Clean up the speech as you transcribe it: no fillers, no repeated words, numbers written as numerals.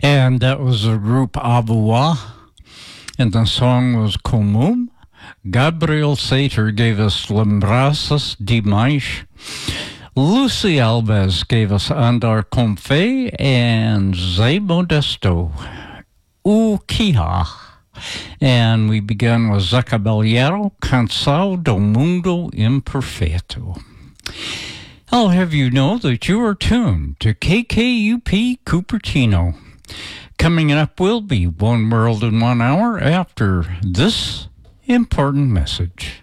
And that was the group Abua, and the song was Comum. Gabriel Sater gave us Lembranças Demais. Lucy Alves gave us Andar com Fé, and Zé Modesto, O Quiha. And we began with Zé Caballero, Cansado do Mundo Imperfeito. I'll have you know that you are tuned to KKUP Cupertino. Coming up will be One World in 1 Hour after this important message.